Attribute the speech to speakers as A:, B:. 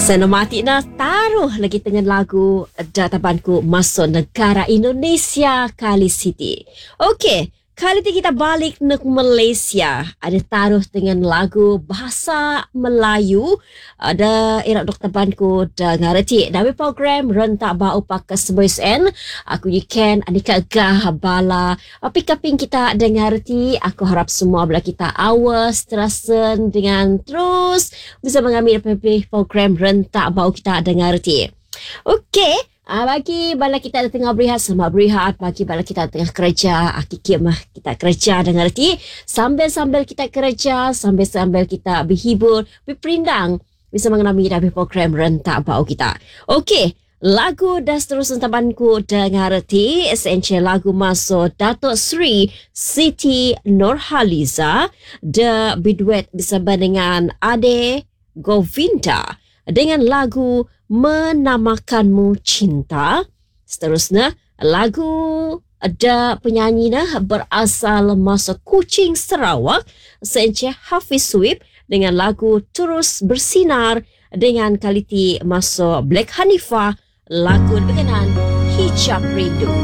A: Sana mati na taruh lagi dengan lagu databanku masuk negara Indonesia kali Siti. Okey, kali ini kita balik ke Malaysia. Ada taruh dengan lagu bahasa Melayu. Ada era Dr. Banku dengar reti. Dari program rentak bau pakai sebuah aku yiken adika gah bala. Tapi kaping kita dengar reti. Aku harap semua bila kita awas terasen dengan terus bisa mengambil program rentak bau kita dengar reti. Okey. Bagi bala kita ada tengah berehat, selamat berehat. Bagi bala kita tengah kerja, kikik mah kita kerja dengan reti. Sambil-sambil kita kerja, sambil-sambil kita berhibur, berperindang, bisa mengenami dari program rentak bau kita. Okey, lagu dah seterusnya tabanku dengar reti. Esensial lagu masuk Datuk Seri Siti Nurhaliza. Dia berduet bersama dengan Ade Govinda dengan lagu Menamakanmu Cinta. Seterusnya lagu ada penyanyi berasal masa Kuching, Sarawak, Encik Hafiz Suib dengan lagu Terus Bersinar dengan kaliti masuk Black Hanifah, lagu berkenaan Hijab Rindu.